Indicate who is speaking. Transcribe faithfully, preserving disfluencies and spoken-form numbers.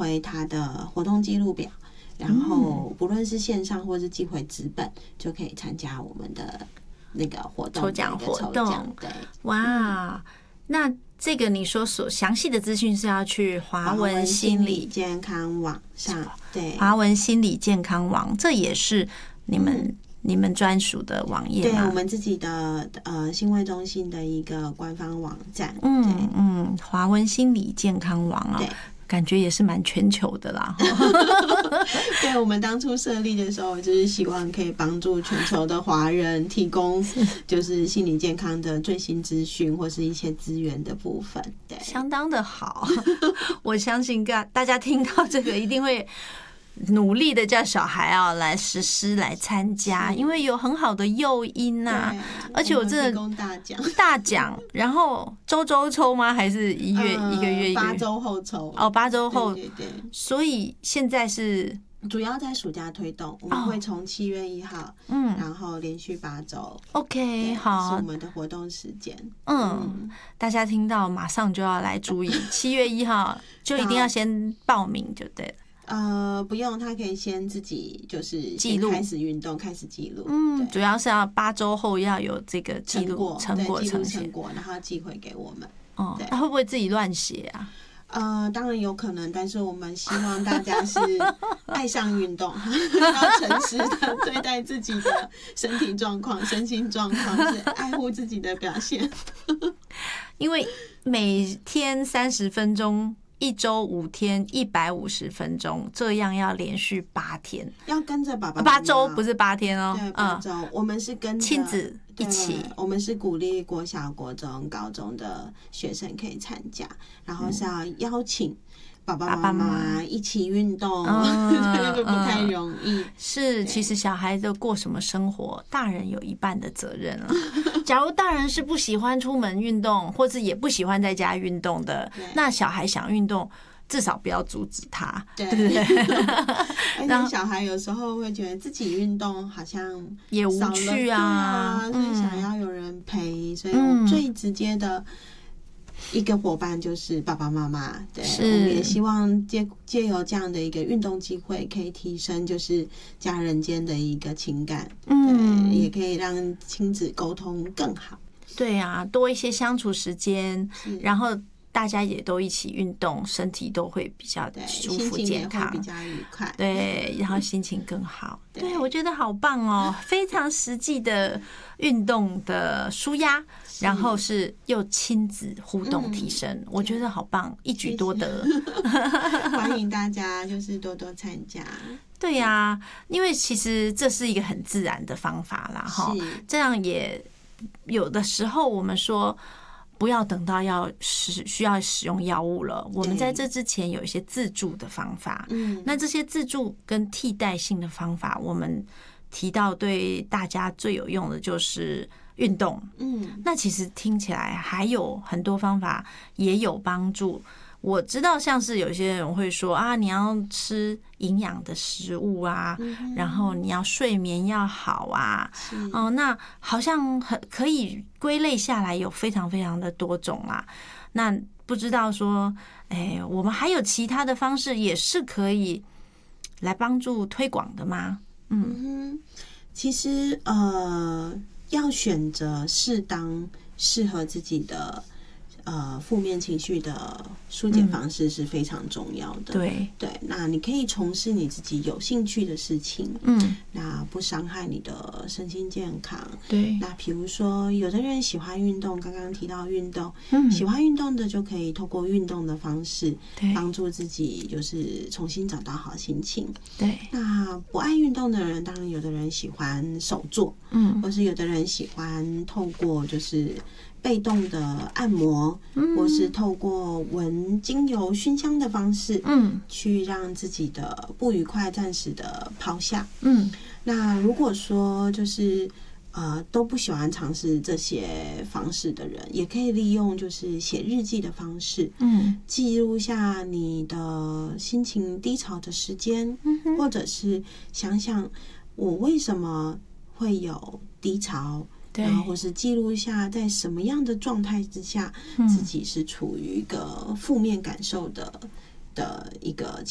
Speaker 1: 回他的活动记录表，然后不论是线上或是寄回纸本，就可以参加我们的那个活动
Speaker 2: 抽奖活动。对，哇，那这个你说所详细的资讯是要去华文心理
Speaker 1: 健康网上，对，
Speaker 2: 华文心理健康网，这也是你们、嗯、你们专属的网页吗？
Speaker 1: 对，我们自己的呃心卫中心的一个官方网站。
Speaker 2: 嗯嗯，华文心理健康网啊、哦，感觉也是蛮全球的啦。
Speaker 1: 对，我们当初设立的时候，就是希望可以帮助全球的华人提供就是心理健康的最新资讯或是一些资源的部分。对，
Speaker 2: 相当的好。我相信大家听到这个一定会努力的叫小孩啊来实施来参加，因为有很好的诱因呐、啊，而且我真的
Speaker 1: 提供大奖
Speaker 2: 大奖，然后周周抽吗？还是一月、呃、一个月一个月？
Speaker 1: 八周后抽
Speaker 2: 哦，八周后，
Speaker 1: 对对对。
Speaker 2: 所以现在是
Speaker 1: 主要在暑假推动，我们会从七月一号，嗯，然后连续八周
Speaker 2: ，OK， 好，
Speaker 1: 是我们的活动时间。
Speaker 2: 嗯，嗯大家听到马上就要来注意，七月一号就一定要先报名就对了。
Speaker 1: 呃，不用，他可以先自己就是
Speaker 2: 记录，
Speaker 1: 开始运动，开始记录。
Speaker 2: 嗯，主要是要八周后要有这个记录成果呈现，
Speaker 1: 成果，然后寄回给我们。
Speaker 2: 哦，那会不会自己乱写啊？
Speaker 1: 呃，当然有可能，但是我们希望大家是爱上运动，要诚实的对待自己的身体状况、身心状况，是爱护自己的表现。
Speaker 2: 因为每天三十分钟。一周五天，一百五十分钟，这样要连续八天，
Speaker 1: 要跟着爸爸妈妈。
Speaker 2: 八周不是八天哦，
Speaker 1: 对，八周、嗯。我们是跟
Speaker 2: 亲子一起，
Speaker 1: 我们是鼓励国小、国中、高中的学生可以参加，然后是要邀请爸爸妈妈一起运动，这个不太容易。
Speaker 2: 嗯、是，其实小孩的过什么生活，大人有一半的责任了。假如大人是不喜欢出门运动，或是也不喜欢在家运动的，那小孩想运动，至少不要阻止他，对不对？
Speaker 1: 而且小孩有时候会觉得自己运动好像
Speaker 2: 也无趣啊，
Speaker 1: 对啊，所以想要有人陪，嗯、所以我最直接的一个伙伴就是爸爸妈妈。对，我们也希望借借由这样的一个运动机会，可以提升就是家人间的一个情感，嗯，对，也可以让亲子沟通更好。
Speaker 2: 对啊，多一些相处时间，然后大家也都一起运动，身体都会比较舒服健康，
Speaker 1: 比较愉快。
Speaker 2: 对，然后心情更好。对，我觉得好棒哦，非常实际的运动的抒压，然后是又亲子互动提升，嗯、我觉得好棒，一举多得。
Speaker 1: 欢迎大家就是多多参加。
Speaker 2: 对呀、啊，因为其实这是一个很自然的方法啦，哈，这样也有的时候我们说。不要等到要使需要使用药物了，我们在这之前有一些自助的方法。嗯，那这些自助跟替代性的方法，我们提到对大家最有用的就是运动。嗯，那其实听起来还有很多方法也有帮助。我知道像是有些人会说啊，你要吃营养的食物啊，嗯、然后你要睡眠要好啊，哦，那好像很可以归类下来有非常非常的多种啦。那不知道说，哎，我们还有其他的方式也是可以来帮助推广的吗？嗯，
Speaker 1: 嗯其实呃，要选择适当适合自己的。呃，负面情绪的疏解方式是非常重要的。
Speaker 2: 嗯、对
Speaker 1: 对，那你可以从事你自己有兴趣的事情，嗯，那不伤害你的身心健康。
Speaker 2: 对，
Speaker 1: 那比如说，有的人喜欢运动，刚刚提到运动，嗯，喜欢运动的就可以透过运动的方式，帮助自己就是重新找到好心情。
Speaker 2: 对，
Speaker 1: 那不爱运动的人，当然有的人喜欢手作，嗯，或是有的人喜欢透过就是被动的按摩，嗯、或是透过闻精油熏香的方式，嗯，去让自己的不愉快暂时的抛下。嗯，那如果说就是呃都不喜欢尝试这些方式的人，也可以利用就是写日记的方式，嗯，记录下你的心情低潮的时间，嗯、或者是想想我为什么会有低潮。然后或是记录一下在什么样的状态之下，自己是处于一个负面感受的的一个